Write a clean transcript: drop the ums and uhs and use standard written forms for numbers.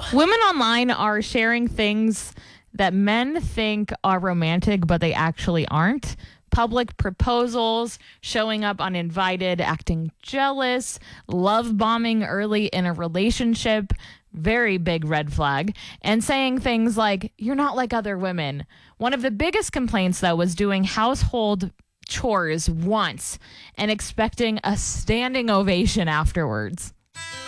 Women online are sharing things that men think are romantic, but they actually aren't. Public proposals, showing up uninvited, acting jealous, love bombing early in a relationship, very big red flag, and saying things like, "You're not like other women." One of the biggest complaints, though, was doing household chores once and expecting a standing ovation afterwards.